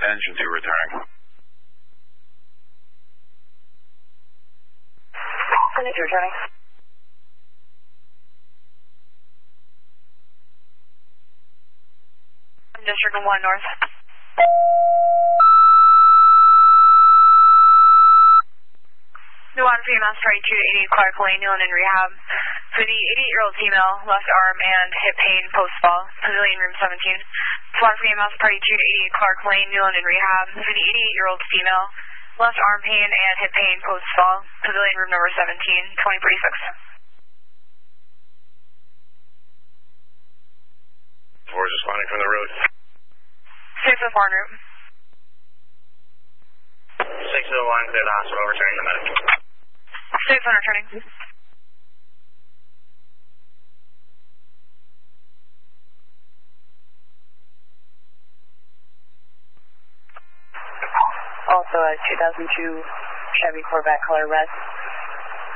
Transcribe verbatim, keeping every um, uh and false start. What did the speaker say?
Engine two returning. Engine two returning. District one North. New one for Mass thirty-two eighty Clark Lane, Newland in rehab. For the eighty-eight-year-old female, left arm and hip pain post-fall, Pavilion room seventeen. One for Mass thirty-two eighty Clark Lane, Newland in rehab. For the eighty-eight-year-old female, left arm pain and hip pain post-fall, Pavilion room number seventeen, twenty forty-six. Four is responding from the road. Six oh four en route. six oh one, clear the hospital, returning the medic. six one returning. Also a two thousand two Chevy Corvette color red.